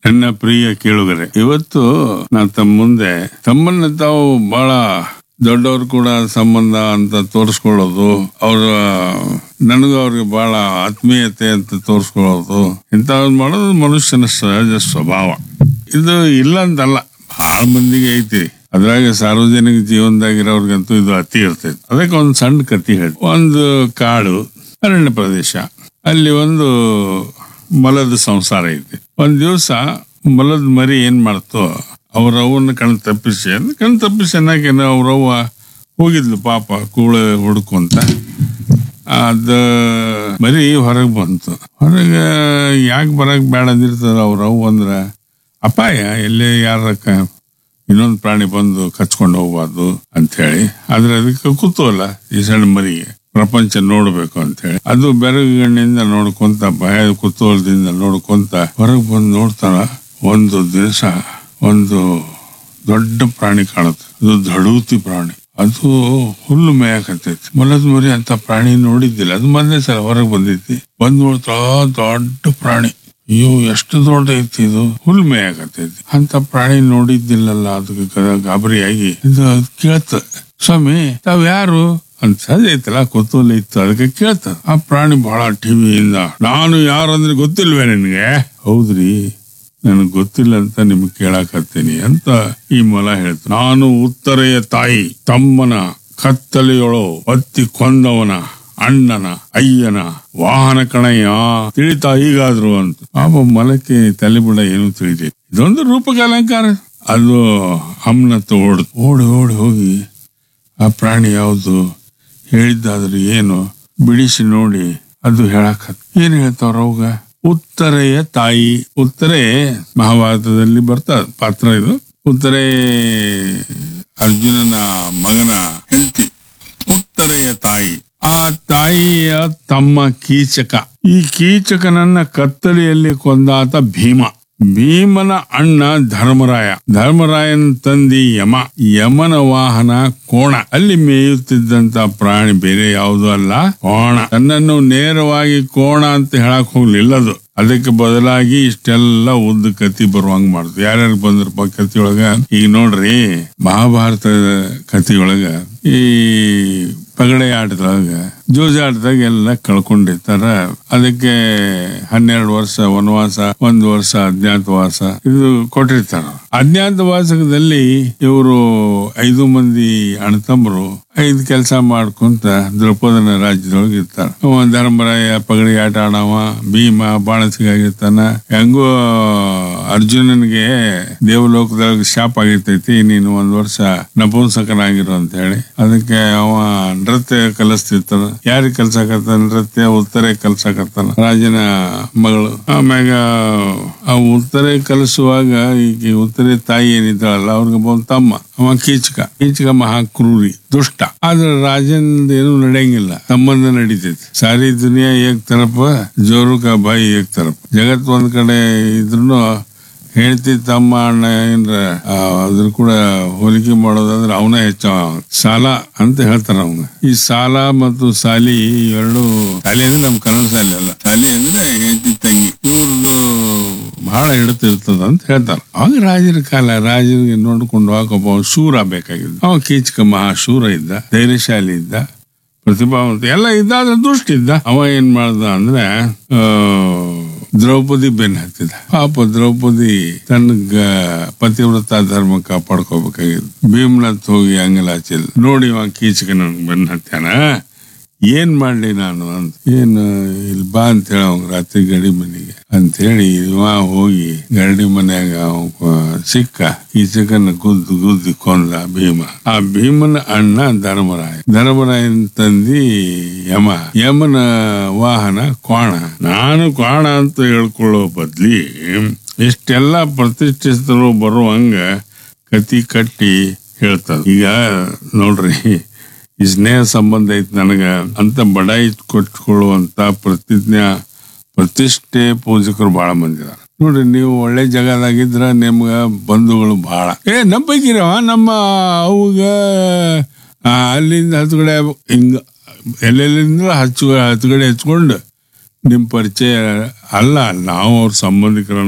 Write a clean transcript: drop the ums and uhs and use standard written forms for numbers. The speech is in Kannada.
ನನ್ನ ಪ್ರಿಯ ಕೇಳುಗರೆ, ಇವತ್ತು ನಾನು ತಮ್ಮ ಮುಂದೆ ತಮ್ಮನ್ನ ತಾವು ಬಹಳ ದೊಡ್ಡವ್ರು ಕೂಡ ಸಂಬಂಧ ಅಂತ ತೋರಿಸ್ಕೊಳ್ಳೋದು, ನನಗೂ ಅವ್ರಿಗೆ ಬಹಳ ಆತ್ಮೀಯತೆ ಅಂತ ತೋರಿಸ್ಕೊಳ್ಳೋದು, ಇಂಥದ್ದು ಮಾಡೋದು ಮನುಷ್ಯನ ಸಹಜ ಸ್ವಭಾವ. ಇದು ಇಲ್ಲ ಅಂತಲ್ಲ, ಬಹಳ ಮಂದಿಗೆ ಐತಿ. ಅದ್ರಾಗ ಸಾರ್ವಜನಿಕ ಜೀವನದಾಗಿರೋರ್ಗಂತೂ ಇದು ಅತಿ ಇರ್ತೈತಿ. ಅದಕ್ಕೆ ಒಂದು ಸಣ್ಣ ಕಥೆ ಹೇಳಿ. ಒಂದು ಕಾಡು, ಅರಣ್ಯ ಪ್ರದೇಶ, ಅಲ್ಲಿ ಒಂದು ಮೊಲದ ಸಂಸಾರ ಐತಿ. ಒಂದ್ ದಿವಸ ಮೊಲದ ಮರಿ ಏನ್ ಮಾಡ್ತೋ, ಅವ್ರ ಅವನ್ನ ಕಣ್ ತಪ್ಪಿಸಿ ಅನ್ನಕೇನ ಅವ್ರವ್ವ ಹೋಗಿದ್ಲು ಪಾಪ ಕೂಳ ಹುಡ್ಕೊಂತ. ಅದ ಮರಿ ಹೊರಗೆ ಬಂತು. ಹೊರಗೆ ಯಾಕೆ ಬರಕ್ ಬೇಡ ಅಂದಿರ್ತದ ಅವ್ರವ್ವ ಅಂದ್ರ, ಅಪಾಯ ಎಲ್ಲೇ ಯಾರಕ್ಕ ಇನ್ನೊಂದು ಪ್ರಾಣಿ ಬಂದು ಕಚ್ಕೊಂಡು ಹೋಗ್ಬಾರ್ದು ಅಂತ ಹೇಳಿ. ಆದ್ರೆ ಅದಕ್ಕೆ ಕುತೂಹಲ, ಈ ಸಣ್ಣ ಮರಿಗೆ ಪ್ರಪಂಚ ನೋಡ್ಬೇಕು ಅಂತ ಹೇಳಿ ಅದು ಬೆರಗುಗಣ್ಣಿಂದ ನೋಡ್ಕೊಂತ, ಭಯ ಕುತೂಹಲದಿಂದ ನೋಡ್ಕೊಂತ ಹೊರಗೆ ಬಂದು ನೋಡ್ತಾರ. ಒಂದು ದಿವಸ ಒಂದು ದೊಡ್ಡ ಪ್ರಾಣಿ ಕಾಣುತ್ತೆ. ಅದು ದಡೂತಿ ಪ್ರಾಣಿ. ಅದು ಹುಲ್ಲು ಮೇಯಕತ್ತೈತಿ. ಮೊಲದ ಮರಿ ಅಂತ ಪ್ರಾಣಿ ನೋಡಿದ್ದಿಲ್ಲ. ಅದು ಮೊದಲನೇ ಸಲ ಹೊರಗೆ ಬಂದೈತಿ. ಬಂದ್ ನೋಡ್ತಾ ದೊಡ್ಡ ಪ್ರಾಣಿ. ಅಯ್ಯೋ ಎಷ್ಟು ದೊಡ್ಡ ಐತಿ ಇದು, ಹುಲ್ ಮೇಯಕತ್ತೈತಿ. ಅಂತ ಪ್ರಾಣಿ ನೋಡಿದ್ದಿಲ್ಲಲ್ಲ. ಅದಕ್ಕೆ ಗಾಬರಿಯಾಗಿ ಇದು ಕೇಳ್ತ, ಸ್ವಾಮಿ ತಾವ್ ಯಾರು ಅಂತ ಐತಲ್ಲ, ಕುತೂಹಲ ಇತ್ತು, ಅದಕ್ಕೆ ಕೇಳ್ತ. ಆ ಪ್ರಾಣಿ ಬಹಳ ಟಿವಿಯಿಂದ, ನಾನು ಯಾರಂದ್ರೆ ಗೊತ್ತಿಲ್ವೇ ನಿನ್ಗೆ? ಹೌದ್ರಿ, ನನಗ್ ಗೊತ್ತಿಲ್ಲ ಅಂತ ನಿಮ್ಗೆ ಕೇಳಾಕತ್ತೀನಿ ಅಂತ ಈ ಮೊಲ ಹೇಳ್ತ. ನಾನು ಉತ್ತರೆಯ ತಾಯಿ ತಮ್ಮನ ಕತ್ತಲೆಯೊಳೋ ಒತ್ತಿ ಕೊಂದವನ ಅಣ್ಣನ ಅಯ್ಯನ ವಾಹನ ಕಣಯ್ಯ, ತಿಳಿತಾ ಈಗಾದ್ರು ಅಂತ. ಪಾಪ ಮೊಲಕ್ಕೆ ತಲೆಬುಡ ಏನು ತಿಳಿದೆ. ಇದೊಂದು ರೂಪಕ ಅಲಂಕಾರ. ಅದು ಅಮ್ಮನತ್ತ ಓಡಿ ಹೋಗಿ ಆ ಪ್ರಾಣಿ ಯಾವುದು ಹೇಳಿದ್ದಾದ್ರು ಏನು ಬಿಡಿಸಿ ನೋಡಿ ಅದು ಹೇಳಾಕತ್. ಏನ್ ಹೇಳ್ತಾವ್ರ ಅವಾಗ? ಉತ್ತರೆಯ ತಾಯಿ. ಉತ್ತರೆ ಮಹಾಭಾರತದಲ್ಲಿ ಬರ್ತಾ ಪಾತ್ರ ಇದು. ಉತ್ತರೆ ಅರ್ಜುನನ ಮಗನ ಹೆಂಡತಿ. ಉತ್ತರೆಯ ತಾಯಿ. ಆ ತಾಯಿಯ ತಮ್ಮ ಕೀಚಕ. ಈ ಕೀಚಕನನ್ನ ಕತ್ತಲೆಯಲ್ಲಿ ಕೊಂದಾತ ಭೀಮ. ಭೀಮನ ಅಣ್ಣ ಧರ್ಮರಾಯನ ತಂದಿ ಯಮನ ವಾಹನ ಕೋಣ. ಅಲ್ಲಿ ಮೇಯುತ್ತಿದ್ದಂತ ಪ್ರಾಣಿ ಬೇರೆ ಯಾವುದೂ ಅಲ್ಲ, ಕೋಣ. ತನ್ನನ್ನು ನೇರವಾಗಿ ಕೋಣ ಅಂತ ಹೇಳಕ್ ಹೋಗ್ಲಿಲ್ಲದು. ಅದಕ್ಕೆ ಬದಲಾಗಿ ಇಷ್ಟೆಲ್ಲ ಉದ್ದ ಕತಿ ಬರುವಂಗ ಮಾಡುದು. ಯಾರ್ಯಾರು ಬಂದ್ರಪ್ಪ ಕತಿಯೊಳಗ? ಈಗ ನೋಡ್ರಿ, ಮಹಾಭಾರತದ ಕತಿಯೊಳಗ ಈ ಪಗಡೆ ಆಟದೊಳಗ ಜೂಜಾಟದಾಗ ಎಲ್ಲ ಕಳ್ಕೊಂಡಿರ್ತಾರ. ಅದಕ್ಕೆ 12 ವರ್ಷ ವನವಾಸ, 1 ವರ್ಷ ಅಜ್ಞಾತವಾಸ ಇದು ಕೊಟ್ಟಿರ್ತಾರ. ಅಜ್ಞಾತವಾಸದಲ್ಲಿ ಇವರು 5 ಮಂದಿ ಅಣ್ಣತಮ್ಮರು 5 ಕೆಲಸ ಮಾಡ್ಕೊಂತ ದ್ರೌಪದನ ರಾಜ್ಯದೊಳಗೆ ಇರ್ತಾರ. ಧರ್ಮರಾಯ ಪಗಡಿ ಆಟ ಆಡವ, ಭೀಮ ಬಾಣಸಿಗಾಗಿರ್ತಾನ. ಹೆಂಗೋ ಅರ್ಜುನನ್ಗೆ ದೇವಲೋಕದೊಳಗೆ ಶಾಪ್ ಆಗಿರ್ತೈತಿ, ನೀನು 1 ವರ್ಷ ನಪುಂಸಕನಾಗಿರು ಅಂತ ಹೇಳಿ. ಅದಕ್ಕೆ ಅವ ನೃತ್ಯ ಕಲಿಸ್ತಿರ್ತಾನ. ಯಾರಿಗೆ ಕಲ್ಸಾಕತ್ತಾನ? ನೃತ್ಯ ಉತ್ತರೆ ಕಲ್ಸಾಕತ್ತಾನ, ರಾಜನ ಮಗಳು. ಆಮ್ಯಾಗ ಆ ಉತ್ತರೆ ಕಲಿಸುವಾಗ ಈಗ ಉತ್ತರೆ ತಾಯಿ ಏನಿದ್ದಾಳಲ್ಲ, ಅವ್ರಿಗೆ ಒಂದು ತಮ್ಮ, ಅವ ಕೀಚಕ ಮಹಾ ಕ್ರೂರಿ, ದುಷ್ಟ. ಆದ್ರೆ ರಾಜನ್ ಏನು ನಡೆಯಂಗಿಲ್ಲ, ಸಂಬಂಧ ನಡೀತೈತಿ. ಸಾರಿ ದುನಿಯಾ ಏಕ್ ತರಪ, ಜೋರು ಕಾ ಬಾಯಿ ಏಕ್ ತರಪ. ಜಗತ್ ಒಂದ್ ಕಡೆ ಇದ್ರು ಹೇಳ್ತಿ ತಮ್ಮ ಅಣ್ಣ ಏನ್ರ ಅದ್ರ ಕೂಡ ಹೋಲಿಕೆ ಮಾಡೋದಾದ್ರೆ ಅವನ ಹೆಚ್ಚ ಸಾಲ ಅಂತ ಹೇಳ್ತಾರ ಅವಂಗ. ಈ ಸಾಲ ಮತ್ತು ಸಾಲಿ ಎರಡು, ಸಾಲಿ ಅಂದ್ರೆ ನಮ್ ಕನ್ನಡ ಸಾಲಿ ಅಲ್ಲ, ಸಾಲಿ ಅಂದ್ರೆ ಹೆಂಡತಿ ತಂಗಿ, ಇವ್ರದ್ದು ಬಹಳ ಹಿಡಿತಿರ್ತದ ಅಂತ ಹೇಳ್ತಾರ. ಅವಾಗ ರಾಜರ ಕಾಲ, ರಾಜರಿಗೆ ನೋಡ್ಕೊಂಡು ಒಬ್ಬ ಶೂರ ಬೇಕಾಗಿದ್ದ. ಅವ ಕೀಚಕ ಮಹಾಶೂರ ಇದ್ದ, ಧೈರ್ಯಶಾಲಿ ಇದ್ದ, ಪ್ರತಿಭಾವಂತ ಎಲ್ಲ ಇದ್ದ. ಆದ್ರೆ ದುಷ್ಟ ಇದ್ದ. ಅವ ಏನ್ ಮಾಡ್ದ ಅಂದ್ರೆ ದ್ರೌಪದಿ ಬೆನ್ ಹತ್ತಿದ. ಪಾಪ ದ್ರೌಪದಿ ತನ್ನ ಪತಿವ್ರತ ಧರ್ಮ ಕಾಪಾಡ್ಕೋಬೇಕಾಗಿದ್ದು ಭೀಮ್ನತ್ ಹೋಗಿ ಅಂಗಲಾಚಿಲ್ ನೋಡಿ ಅವ ಕೀಚಕ ನನ್ ಬೆನ್ ಹತ್ಯಾನ. ಏನ್ ಮಾಡ್ಲಿ ನಾನು ಅಂತ, ಏನು ಇಲ್ಲಿ ಬಾ ಅಂತ ಹೇಳ ರಾತ್ರಿ ಗಡಿ ಮನೆಗೆ ಅಂತ ಹೇಳಿ ಇವ ಹೋಗಿ ಗರಡಿ ಮನ್ಯಾಗ ಸಿಕ್ಕ. ಕೀಚಕನ ಗುದ್ದಿ ಕೊಂದ ಭೀಮ. ಆ ಭೀಮನ ಅಣ್ಣ ಧರ್ಮರಾಯನ ತಂದಿ ಯಮನ ವಾಹನ ಕೋಣ. ನಾನು ಕೋಣ ಅಂತ ಹೇಳ್ಕೊಳ್ಳೋ ಬದ್ಲಿ ಇಷ್ಟೆಲ್ಲ ಪ್ರತಿಷ್ಠಿತರು ಬರುವಂಗ ಕತಿ ಕಟ್ಟಿ ಹೇಳ್ತದ. ಈಗ ನೋಡ್ರಿ, ಈ ಸ್ನೇಹ ಸಂಬಂಧ ಐತಿ ನನಗ ಅಂತ ಬಡಾಯಿ ಕೊಟ್ಕೊಳ್ಳುವಂತ ಪ್ರತಿಷ್ಠೆ ಪೂಜಕರು ಬಹಳ ಮಂದಿ ಇದಾರ. ನೋಡ್ರಿ, ನೀವು ಒಳ್ಳೆ ಜಾಗದಾಗಿದ್ರ ನಿಮ್ಗ ಬಂಧುಗಳು ಬಹಳ. ನಂಬಿಕಿರವ ನಮ್ಮ ಅವಾಗ ಅಲ್ಲಿಂದ ಹತ್ತುಗಡೆ ಹಿಂಗ ಎಲ್ಲೆಲ್ಲಿಂದ ಹತ್ತುಗಡೆ ಹಚ್ಕೊಂಡು ನಿಮ್ ಪರಿಚಯ ಅಲ್ಲ, ನಾವು ಅವ್ರ ಸಂಬಂಧಿಕರ